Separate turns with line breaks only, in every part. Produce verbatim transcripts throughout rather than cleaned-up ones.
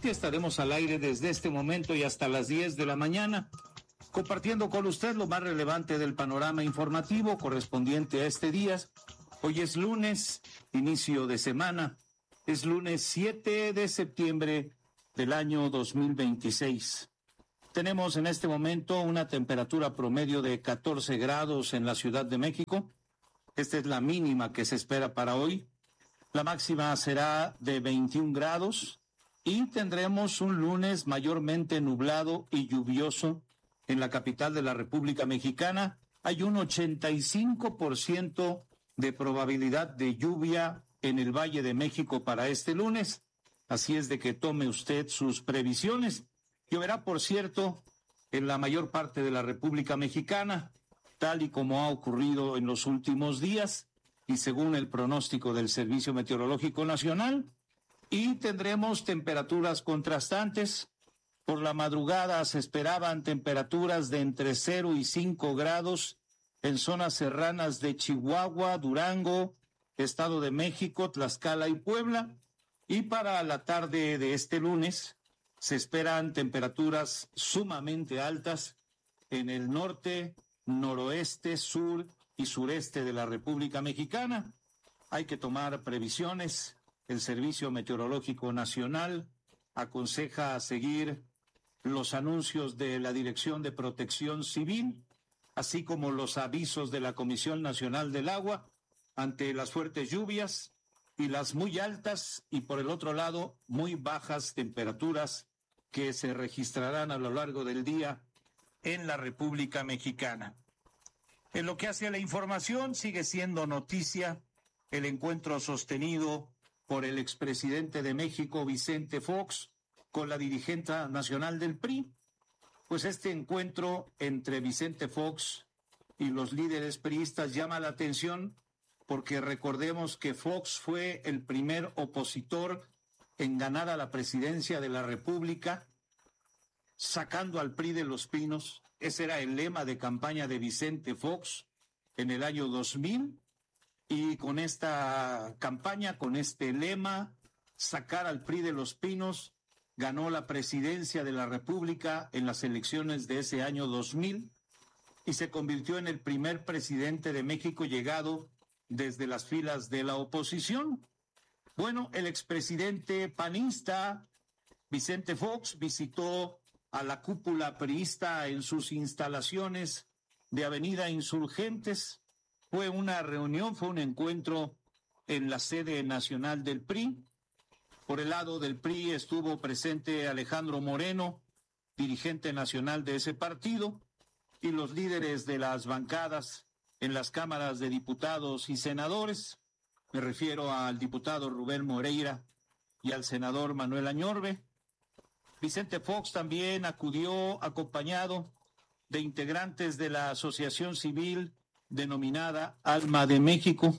Estaremos al aire desde este momento y hasta las diez de la mañana, compartiendo con usted lo más relevante del panorama informativo correspondiente a este día. Hoy es lunes, inicio de semana, es lunes siete de septiembre del año dos mil veintiséis. Tenemos en este momento una temperatura promedio de catorce grados en la Ciudad de México. Esta es la mínima que se espera para hoy. La máxima será de veintiún grados. Y tendremos un lunes mayormente nublado y lluvioso en la capital de la República Mexicana. Hay un ochenta y cinco por ciento de probabilidad de lluvia en el Valle de México para este lunes. Así es de que tome usted sus previsiones. Lloverá, por cierto, en la mayor parte de la República Mexicana, tal y como ha ocurrido en los últimos días y según el pronóstico del Servicio Meteorológico Nacional. Y tendremos temperaturas contrastantes. Por la madrugada se esperaban temperaturas de entre cero y cinco grados en zonas serranas de Chihuahua, Durango, Estado de México, Tlaxcala y Puebla. Y para la tarde de este lunes se esperan temperaturas sumamente altas en el norte, noroeste, sur y sureste de la República Mexicana. Hay que tomar previsiones. El Servicio Meteorológico Nacional aconseja seguir los anuncios de la Dirección de Protección Civil, así como los avisos de la Comisión Nacional del Agua ante las fuertes lluvias y las muy altas y, por el otro lado, muy bajas temperaturas que se registrarán a lo largo del día en la República Mexicana. En lo que hace a la información, sigue siendo noticia el encuentro sostenido por el expresidente de México, Vicente Fox, con la dirigente nacional del P R I. Pues este encuentro entre Vicente Fox y los líderes priistas llama la atención porque recordemos que Fox fue el primer opositor en ganar a la presidencia de la República, sacando al P R I de los pinos. Ese era el lema de campaña de Vicente Fox en el año dos mil. Y con esta campaña, con este lema, sacar al P R I de los pinos, ganó la presidencia de la República en las elecciones de ese año dos mil y se convirtió en el primer presidente de México llegado desde las filas de la oposición. Bueno, el expresidente panista Vicente Fox visitó a la cúpula priista en sus instalaciones de Avenida Insurgentes. Fue una reunión, fue un encuentro en la sede nacional del P R I. Por el lado del P R I estuvo presente Alejandro Moreno, dirigente nacional de ese partido, y los líderes de las bancadas en las cámaras de diputados y senadores. Me refiero al diputado Rubén Moreira y al senador Manuel Añorbe. Vicente Fox también acudió acompañado de integrantes de la Asociación Civil denominada Alma de México.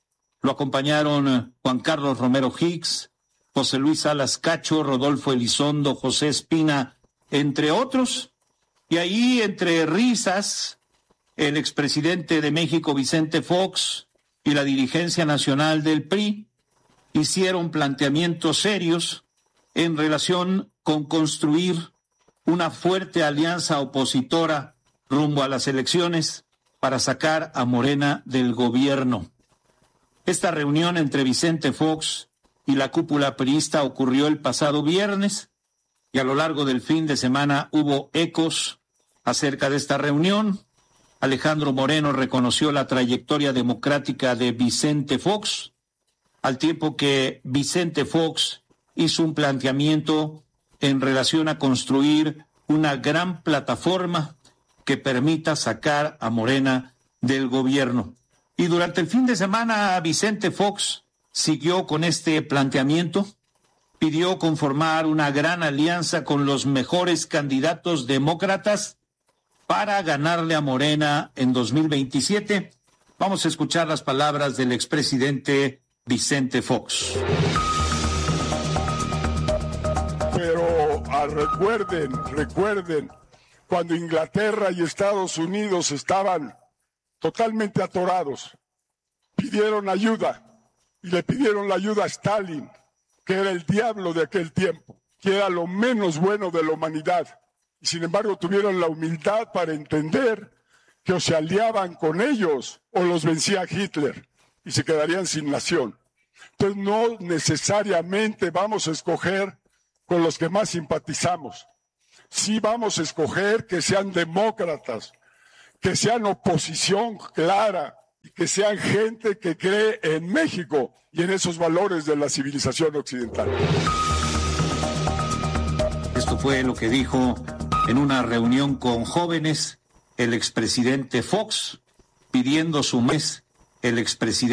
Lo acompañaron Juan Carlos Romero Hicks, José Luis Salas Cacho, Rodolfo Elizondo, José Espina, entre otros. Y ahí, entre risas, el expresidente de México, Vicente Fox, y la dirigencia nacional del P R I hicieron planteamientos serios en relación con construir una fuerte alianza opositora rumbo a las elecciones para sacar a Morena del gobierno. Esta reunión entre Vicente Fox y la cúpula priista ocurrió el pasado viernes y a lo largo del fin de semana hubo ecos acerca de esta reunión. Alejandro Moreno reconoció la trayectoria democrática de Vicente Fox, al tiempo que Vicente Fox hizo un planteamiento en relación a construir una gran plataforma que permita sacar a Morena del gobierno. Y durante el fin de semana Vicente Fox siguió con este planteamiento, pidió conformar una gran alianza con los mejores candidatos demócratas para ganarle a Morena en dos mil veintisiete. Vamos a escuchar las palabras del expresidente Vicente Fox.
Pero ah, recuerden, recuerden, cuando Inglaterra y Estados Unidos estaban totalmente atorados, pidieron ayuda y le pidieron la ayuda a Stalin, que era el diablo de aquel tiempo. que era lo menos bueno de la humanidad. Y sin embargo tuvieron la humildad para entender que o se aliaban con ellos o los vencía Hitler y se quedarían sin nación. Entonces no necesariamente vamos a escoger con los que más simpatizamos. Sí vamos a escoger que sean demócratas, que sean oposición clara y que sean gente que cree en México y en esos valores de la civilización occidental.
Esto fue lo que dijo en una reunión con jóvenes el expresidente Fox, pidiendo su mes, el expresidente